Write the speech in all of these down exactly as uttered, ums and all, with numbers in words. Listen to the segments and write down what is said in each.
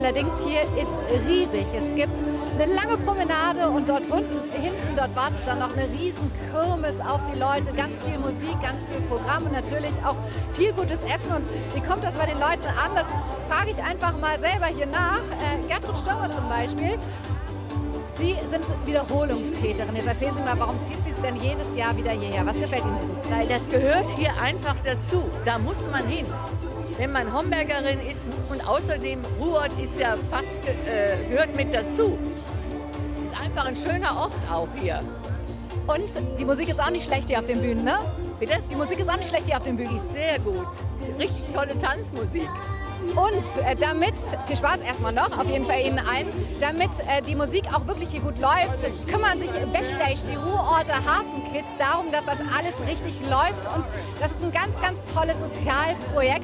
Allerdings hier ist riesig. Es gibt eine lange Promenade und dort unten, hinten, dort wartet dann noch eine riesen Kirmes auf die Leute. Ganz viel Musik, ganz viel Programm und natürlich auch viel gutes Essen. Und wie kommt das bei den Leuten an? Das frage ich einfach mal selber hier nach. Äh, Gertrud Stürmer zum Beispiel. Sie sind Wiederholungstäterin. Jetzt erzählen Sie mal, warum zieht Sie es denn jedes Jahr wieder hierher? Was gefällt Ihnen so? Weil das gehört hier einfach dazu. Da muss man hin. Wenn man Hombergerin ist und außerdem Ruhrort ist ja fast äh, gehört mit dazu. Ist einfach ein schöner Ort auch hier. Und die Musik ist auch nicht schlecht hier auf den Bühnen, ne? Bitte? Die Musik ist auch nicht schlecht hier auf den Bühnen. Die ist sehr gut. Richtig tolle Tanzmusik. Und äh, damit, viel Spaß erstmal noch, auf jeden Fall Ihnen allen, damit äh, die Musik auch wirklich hier gut läuft, kümmern sich Backstage die Ruhrorter Hafenkids darum, dass das alles richtig läuft. Und das ist ein ganz, ganz tolles Sozialprojekt,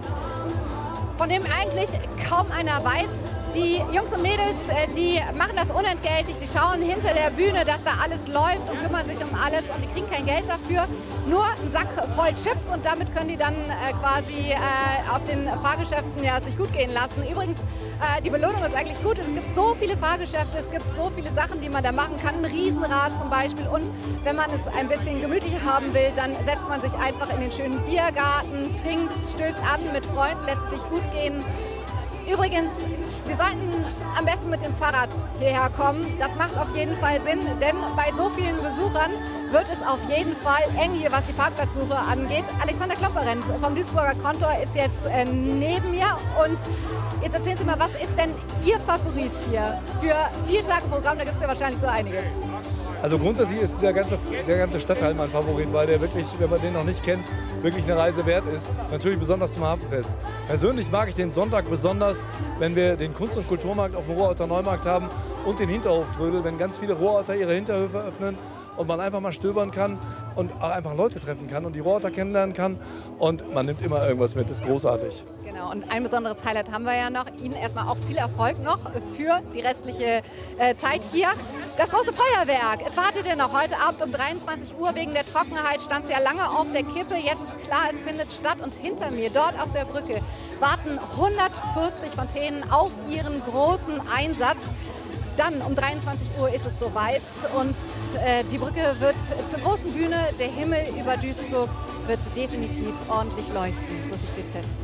von dem eigentlich kaum einer weiß. Die Jungs und Mädels, äh, die machen das unentgeltlich, die schauen hinter der Bühne, dass da alles läuft und kümmern sich um alles und die kriegen kein Geld dafür, nur einen Sack voll Chips und damit können die dann äh, quasi äh, auf den Fahrgeschäften ja, sich gut gehen lassen. Übrigens, äh, die Belohnung ist eigentlich gut, es gibt so viele Fahrgeschäfte, es gibt so viele Sachen, die man da machen kann, ein Riesenrad zum Beispiel und wenn man es ein bisschen gemütlicher haben will, dann setzt man sich einfach in den schönen Biergarten, trinkt, stößt an mit Freunden, lässt sich gut gehen. Übrigens, Sie sollten am besten mit dem Fahrrad hierher kommen. Das macht auf jeden Fall Sinn, denn bei so vielen Besuchern wird es auf jeden Fall eng hier, was die Parkplatzsuche angeht. Alexander Klopperent vom Duisburger Kontor ist jetzt äh, neben mir. Und jetzt erzählen Sie mal, was ist denn Ihr Favorit hier für vier Tage Programm? Da gibt es ja wahrscheinlich so einiges. Also grundsätzlich ist der ganze, der ganze Stadtteil mein Favorit, weil der wirklich, wenn man den noch nicht kennt, wirklich eine Reise wert ist. Natürlich besonders zum Hafenfest. Persönlich mag ich den Sonntag besonders, wenn wir den Kunst- und Kulturmarkt auf dem Ruhrorter Neumarkt haben und den Hinterhoftrödel, wenn ganz viele Ruhrorter ihre Hinterhöfe öffnen und man einfach mal stöbern kann und auch einfach Leute treffen kann und die Ruhrorter kennenlernen kann und man nimmt immer irgendwas mit, das ist großartig. Genau, und ein besonderes Highlight haben wir ja noch. Ihnen erstmal auch viel Erfolg noch für die restliche äh, Zeit hier. Das große Feuerwerk, es wartet ja noch heute Abend um dreiundzwanzig Uhr. Wegen der Trockenheit stand es ja lange auf der Kippe. Jetzt ist klar, es findet statt. Und hinter mir, dort auf der Brücke, warten hundertvierzig Fontänen auf ihren großen Einsatz. Dann um dreiundzwanzig Uhr ist es soweit und äh, die Brücke wird zur großen Bühne. Der Himmel über Duisburg wird definitiv ordentlich leuchten. So viel steht fest.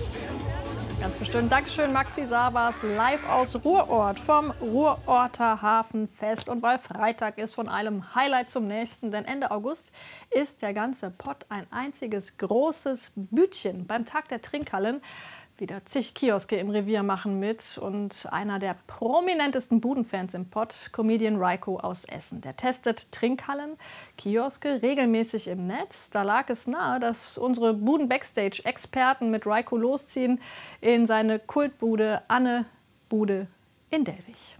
Ganz bestimmt. Dankeschön, Maxi Sabas, live aus Ruhrort vom Ruhrorter Hafenfest. Und weil Freitag ist, von einem Highlight zum nächsten, denn Ende August ist der ganze Pott ein einziges großes Bütchen beim Tag der Trinkhallen. Wieder zig Kioske im Revier machen mit und einer der prominentesten Budenfans im Pott, Comedian Reiko aus Essen. Der testet Trinkhallen, Kioske regelmäßig im Netz. Da lag es nahe, dass unsere Buden-Backstage-Experten mit Reiko losziehen in seine Kultbude Anne Bude in Delwig.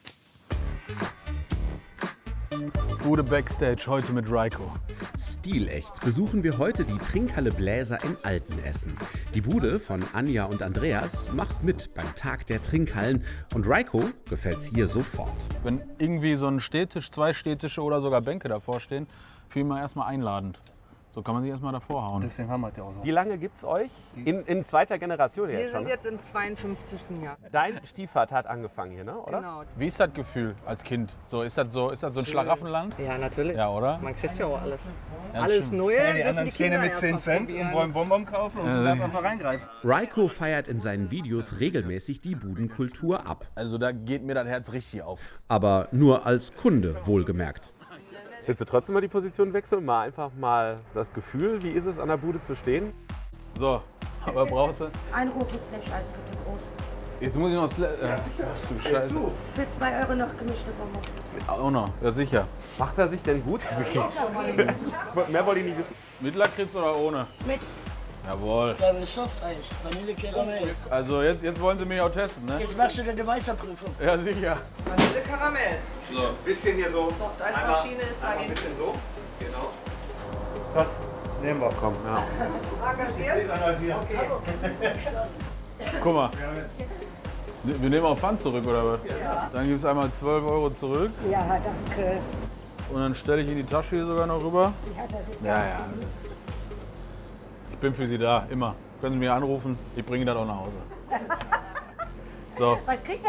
Bude Backstage, heute mit Reiko. Stilecht besuchen wir heute die Trinkhalle Bläser in Altenessen. Die Bude von Anja und Andreas macht mit beim Tag der Trinkhallen und Reiko gefällt's hier sofort. Wenn irgendwie so ein Stehtisch, zwei Stehtische oder sogar Bänke davor stehen, fühle ich mich erstmal einladend. So kann man sich erstmal davor hauen. Deswegen haben wir das ja auch so. Wie lange gibt es euch? In, in zweiter Generation Wir jetzt schon? sind jetzt im zweiundfünfzigsten Jahr. Dein Stiefvater hat angefangen hier, ne? Oder? Genau. Wie ist das Gefühl als Kind? So, ist das so, ist das so ein Schön. Schlaraffenland? Ja, natürlich. Ja, oder? Man kriegt ja auch alles. Ja, alles stimmt. Neue. Ja, die dürfen anderen stehen Kinder mit zehn erst mal Cent und probieren. wollen Bonbon kaufen und Ja, du darfst sicher. einfach reingreifen. Reiko feiert in seinen Videos regelmäßig die Budenkultur ab. Also da geht mir das Herz richtig auf. Aber nur als Kunde, wohlgemerkt. Willst du trotzdem mal die Position wechseln? Mal einfach mal das Gefühl, wie ist es an der Bude zu stehen? So, aber brauchst du? Ein rotes Slash-Eis bitte groß. Jetzt muss ich noch... Sla äh, du Scheiße. Für zwei Euro noch gemischte Bonbon. Auch noch, ja sicher. Macht er sich denn gut? Mehr wollte ich nicht wissen. Mit Lakritz oder ohne? Mit. Jawohl. Da will Softeis, Vanille Karamell. Also jetzt, jetzt wollen sie mich auch testen, ne? Jetzt machst du deine Meisterprüfung. Ja, sicher. Vanille Karamell. So. Bisschen hier so. Softeismaschine ist da Ein hinten. bisschen so. Genau. Das nehmen wir. Komm, ja. Engagiert? Guck mal. Wir nehmen auch Pfand zurück, oder was? Ja. Dann gibt es einmal zwölf Euro zurück. Ja, danke. Und dann stelle ich in die Tasche hier sogar noch rüber. Ja, das ist Ja, ja. Ich bin für Sie da, immer. Können Sie mich anrufen, ich bringe das auch nach Hause. So. Was kriegt